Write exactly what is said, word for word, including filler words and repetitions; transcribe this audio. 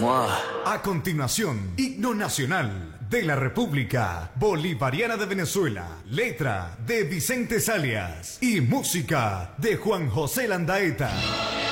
Mua. A continuación, himno nacional de la República Bolivariana de Venezuela, letra de Vicente Salias y música de Juan José Landaeta.